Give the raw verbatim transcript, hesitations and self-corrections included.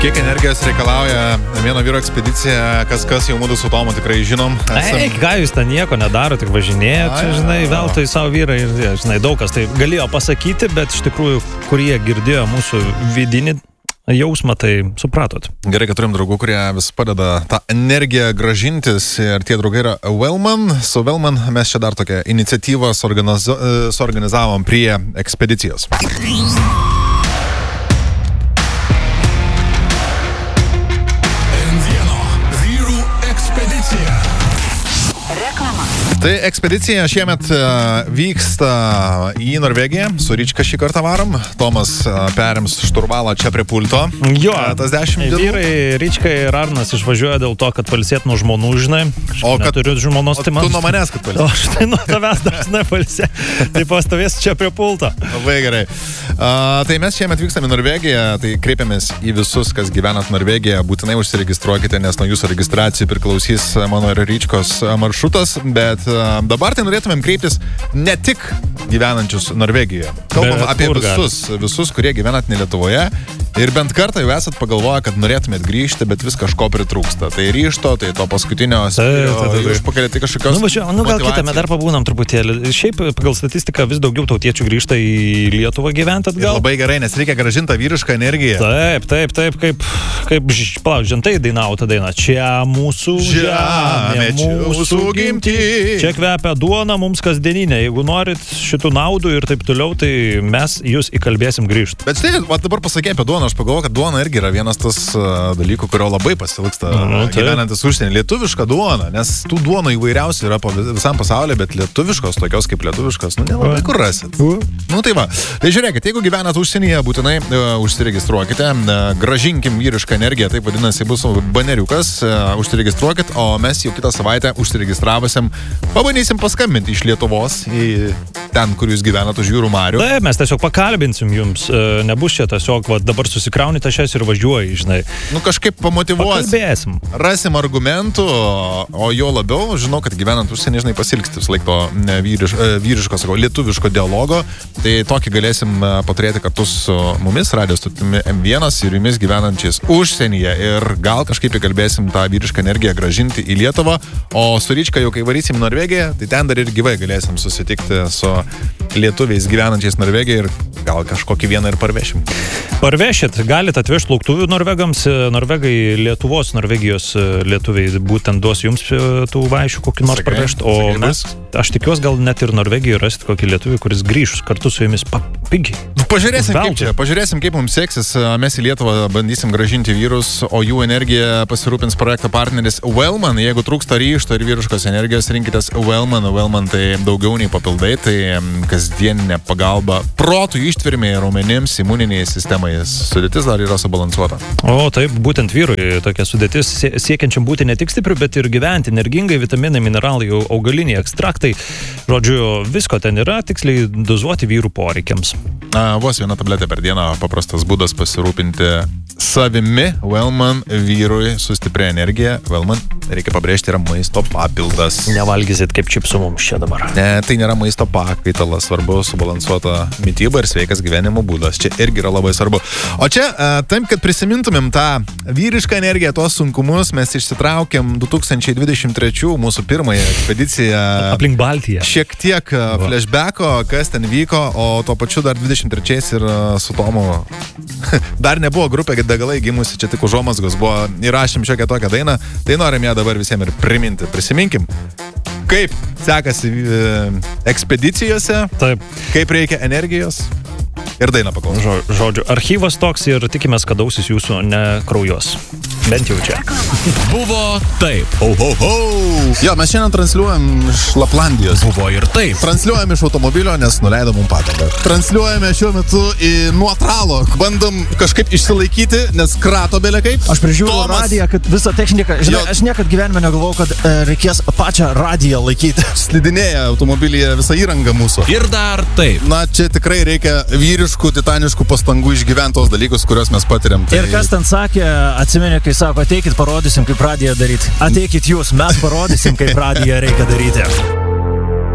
Kiek energijos reikalauja vieno vyro ekspedicija, kas kas jau mūdu su Tomu tikrai žinom. Esam... Ei, ką jūs ten nieko nedaro, tik važinėjat, čia, žinai, veltui savo vyrai ir, žinai, daug kas tai galėjo pasakyti, bet iš tikrųjų, kurie girdėjo mūsų vidinį jausmą, tai supratot. Gerai, kad turim draugų, kurie vis padeda tą energiją gražintis ir tie draugai yra Wellman. Su Wellman mes čia dar tokią iniciatyvą suorganizu... suorganizavom prie ekspedicijos. Tai ekspedicija šiemet vyksta į Norvegiją, su Ryčka šį kartą varom. Tomas perims šturvalą čia prie pulto. Jo, tas dešimt dienų. Vyrai, Ryčka ir Arnas išvažiuoja dėl to, kad palsėt nuo žmonų, žinai. O kad turiu žmonos, tai man... Tu nuo manęs, kad palsėt. O štai nuo tavęs dažnai palsėt. Tai pastovės čia prie pulto. Labai gerai. Uh, tai mes šiemet vykstam į Norvegiją, tai kreipiamės į visus, kas gyvenat Norvegiją. Būtinai užsiregistruokite, nes nuo jūsų registracijų priklausys mano ir Ryčkos maršrutas, bet dabar tai norėtumėm kreiptis ne tik gyvenančius Norvegijoje. Kalbam Bet apie visus, visus, kurie gyvenat ne Lietuvoje ir bent kartą jau esat pagalvoję, kad norėtumėt grįžti, bet vis kažko pritrūksta. Tai ryžto, tai to paskutinio užpakalį, tai kažkokios nu, važiuoju, nu, gal kitame dar pabūnam truputėlį. Šiaip pagal statistiką vis daugiau tautiečių grįžta į Lietuvą gyventi atgal. Ir labai gerai, nes reikia grąžinti vyrišką energiją. Taip, taip, taip, kaip, kaip palauk, žentai dainavo tą dainą. Čia mūsų žemė, mūsų gimti. Čia kvepia duona mums kasdieninė. Jeigu norit šitų naudų ir taip toliau, tai mes jūs įkalbėsim grįžti. Bet štai, va, dabar pasakė apie duoną. Aš pagalvoju, kad duona irgi yra vienas tas uh, dalykų, kurio labai pasilgsta nu, gyvenantis užsienį. Lietuviška duona, nes tų duonų įvairiausių yra po visam pasaulyje, bet lietuviškos, tokios kaip lietuviškos, nu nelabai kur rasit. Nu tai va. Tai žiūrėkit, jeigu gyvenat užsienyje, būtinai uh, užsiregistruokite. Uh, gražinkim vyrišką energiją, taip vadinasi, bus baneriukas. Uh, užsiregistruokit, o mes jau kitą savaitę užsiregistravusiam pabandysim paskambinti iš Lietuvos į ten, kur jūs gyvenat už jūrų marių. Taip, mes tiesiog pakalbinsim jums. Nebus čia tiesiog, va, dabar susikrauni tašias ir važiuoji, žinai. Nu kažkaip pamotyvuosim. Pakalbėsim. Rasim argumentų, o jo labiau, žinau, kad gyvenant užsienį, žinai, pasilgsti vis laik to vyriš, vyriško, sakau, lietuviško dialogo. Tai tokį galėsim paturėti kartu su mumis, radio stotimi M vienas ir jumis gyvenančiais užsienyje. Ir gal kažkaip įkalbėsim tą vyrišką energiją gražinti į Lietuvą. O su Ryčka jau kai varysim į Norvegiją, tai ten dar ir gyvai galėsim susitikti su lietuviais gyvenančiais Norvegijoje ir gal kažkokį vieną ir parvešim. Parvešit, galite atvežti lauktuvių norvegams. Norvegai, Lietuvos, Norvegijos lietuviai būtent duos jums tų vaišių kokį nors parvežti. O sakai, mes, aš tikiuosi, gal net ir Norvegijoje rasit kokį lietuvį, kuris grįš kartu su jumis pigiai. Pažiūrėsim, kaip čia, pažiūrėsim, kaip mums seksis. Mes į Lietuvą bandysim gražinti vyrus, o jų energiją pasirūpins projekto partneris Wellman. Jeigu trūksta ryžto ir vyriškos energijos, rinkitės Wellman. Wellman tai daugiau nei papildai, tai kasdieninė pagalba protų ištvermei, raumenims, imuniniai sistemai. Sudėtis dar yra subalansuota. O taip, būtent vyrui tokia sudėtis siekiančiam būti ne tik stipriu, bet ir gyventi energingai, vitaminai, mineralai, augaliniai ekstraktai. Žodžiu, visko ten yra, tiksliai dozuoti vyrų poreikiams. A, vos viena tabletė per dieną, paprastas būdas pasirūpinti savimi. Wellman vyrui su stipria energija. Wellman, reikia pabrėžti, yra maisto papildas. Nevalgysit kaip čipsų mums čia dabar. Ne, tai nėra maisto pakaitalas, svarbu subalansuota mityba ir sveikas gyvenimo būdas. Čia irgi yra labai svarbu. O čia, tam, kad prisimintumėm tą vyrišką energiją, tuos sunkumus, mes išsitraukėm du tūkstančiai dvidešimt trečių mūsų pirmąją ekspediciją. Aplink Baltiją. Šiek tiek flashbacko, kas ten vyko, o tuo pačiu dar dvidešimt trečiais ir su Tomu dar nebuvo grupė Degalai gimusi, čia tik užuomazgos buvo, įrašėm šiokią tokią dainą, tai norim ją dabar visiems ir priminti. Prisiminkim, kaip sekasi ekspedicijose, taip, kaip reikia energijos. Ir dainą paklausom. Žodžiu, archyvas toks ir tikimės, kad ausis jūsų nekraujos. Bent jau čia. Buvo taip. Ho, ho, ho. Jo, mes šiandien transliuojam iš Laplandijos. Buvo ir taip. Transliuojam iš automobilio, nes nuleido mum patogą. Transliuojame šiuo metu į Nuotralo. Bandom kažkaip išsilaikyti, nes krato belė kaip. Aš prižiūriu radiją, kad visą techniką. Žinai, aš niekad gyvenime negalvojau, kad e, reikės pačią radiją laikyti. Slidinėja automobilyje visą įrangą mūsų. Ir dar taip. Na, čia tikrai reikia vyriškų, titaniškų pastangų išgyventos dalykus, kuriuos mes patiriam. Tai... Ir kas ten sakė, atsimeni, kai sako, ateikit, parodysim, kaip radiją daryti. Ateikit jūs, mes parodysim, kaip radiją reikia daryti.